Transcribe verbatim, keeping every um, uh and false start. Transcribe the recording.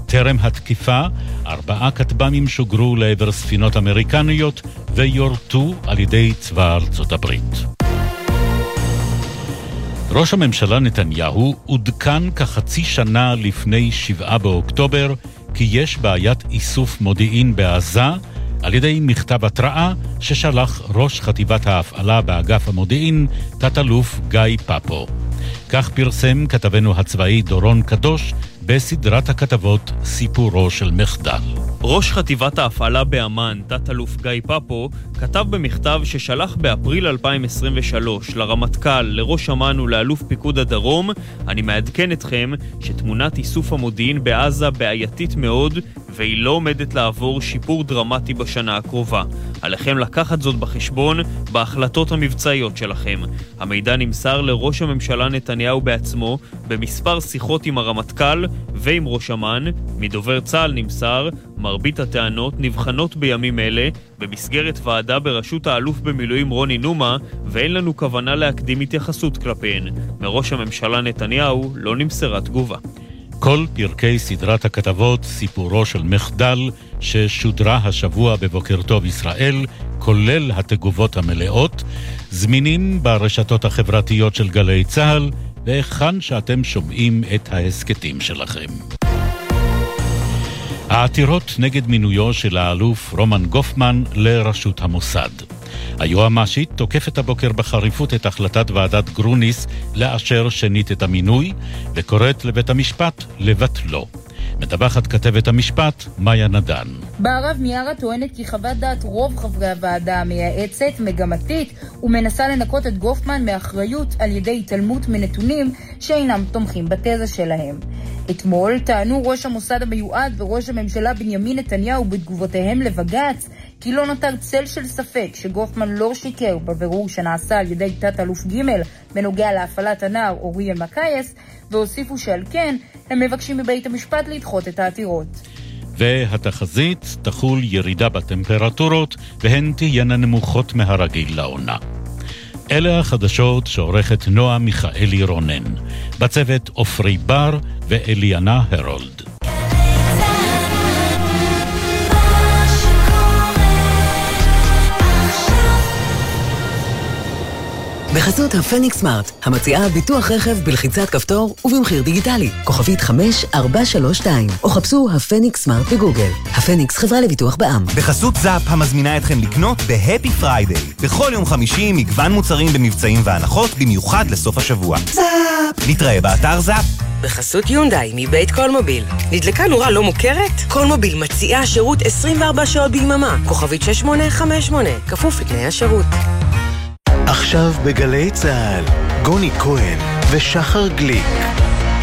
טרם התקיפה, ארבעה כטב"מים שוגרו לעבר ספינות אמריקניות ויורטו על ידי צבא ארצות הברית. ראש הממשלה נתניהו עודכן כחצי שנה לפני שבעה באוקטובר כי יש בעיית איסוף מודיעין בעזה על ידי מכתב התראה ששלח ראש חטיבת ההפעלה באגף המודיעין, תת-אלוף גיא פאפו. כך פרסם כתבנו הצבאי דורון קדוש בסדרת הכתבות סיפורו של מחדל. ראש חטיבת ההפעלה באמן, תת-אלוף גיא פאפו, כתב במכתב ששלח באפריל אלפיים עשרים ושלוש לרמטכ"ל, לראש אמ"ן ולאלוף פיקוד הדרום, אני מעדכן אתכם שתמונת איסוף המודיעין בעזה בעייתית מאוד והיא לא עומדת לעבור שיפור דרמטי בשנה הקרובה. עליכם לקחת זאת בחשבון בהחלטות המבצעיות שלכם. המידע נמסר לראש הממשלה נתניהו בעצמו במספר שיחות עם הרמטכ"ל ועם ראש אמ"ן. מדובר צה"ל נמסר, מרבית הטענות נבחנות בימים אלה במסגרת ועדה בראשות האלוף במילואים רוני נומה, ואין לנו כוונה להקדים התייחסות כלפיהן. מראש הממשלה נתניהו לא נמסרה תגובה. כל פרקי סדרת הכתבות סיפורו של מחדל ששודרה השבוע בבוקר טוב ישראל, כולל התגובות המלאות, זמינים ברשתות החברתיות של גלי צהל, והיכן שאתם שומעים את ההסקטים שלכם. העתירות נגד מינויו של האלוף רומן גופמן לראשות המוסד. היועמ"שית תוקפת הבוקר בחריפות את החלטת ועדת גרוניס לאשר שנית את המינוי, וקוראת לבית המשפט לבטלו. מדווחת כתבת המשפט מאיה נדן. בערב מיארה טוענת כי חוות דעת רוב חברי הוועדה המייעצת מגמתית ומנסה לנקות את גופמן מאחריות על ידי התעלמות מנתונים שאינם תומכים בתזה שלהם. אתמול טענו ראש המוסד המיועד וראש הממשלה בנימין נתניהו בתגובותיהם לבג"ץ כי לא נותר צל של ספק שגופמן לא שיקר בבירור שנעשה על ידי תת-אלוף ג' בנוגע להפעלת הנער אוריאל מקייס, והוסיפו שעל כן הם מבקשים מבית המשפט לדחות את העתירות. והתחזית תחול ירידה בטמפרטורות והן תהיינה נמוכות מהרגיל לעונה. אלה החדשות שעורכת נועה מיכאלי רונן, בצוות אופרי בר ואליאנה הרולד. בחסות הפניקס סמארט, המציעה ביטוח רכב בלחיצת כפתור ובמחיר דיגיטלי, כוכבית חמש ארבע שלוש שתיים, או חפשו הפניקס סמארט בגוגל. הפניקס חברה לביטוח בע"מ. בחסות זאפ המזמינה אתכם לקנות בהפי פריידיי. בכל יום חמישי מגוון מוצרים במבצעים והנחות במיוחד לסוף השבוע. זאפ! נתראה באתר זאפ. בחסות יונדאי מבית קולמוביל. נדלקה נורה לא מוכרת? קולמוביל מציעה שירות עשרים וארבע שעות ביממה, כוכבית שש שמונה חמש שמונה, כפוף לתנאי השירות. עכשיו בגלי צהל, גוני כהן ושחר גליק.